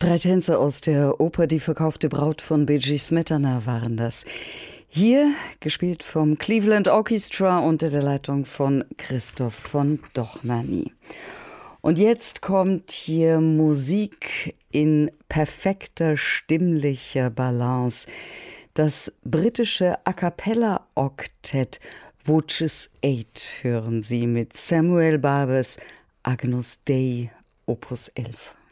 3 Tänze aus der Oper Die verkaufte Braut von Bedřich Smetana waren das. Hier gespielt vom Cleveland Orchestra unter der Leitung von Christoph von Dohnanyi. Und jetzt kommt hier Musik in perfekter stimmlicher Balance. Das britische A-cappella-Oktett Voces 8 hören Sie mit Samuel Barbers Agnus Dei, Opus 11.